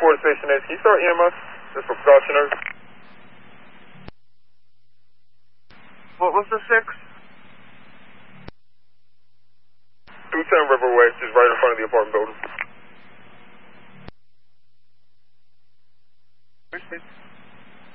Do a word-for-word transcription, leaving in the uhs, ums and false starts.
four to station eight. Can you start E M S? Just for precautionary. What was the six? two ten Riverway, just right in front of the apartment building.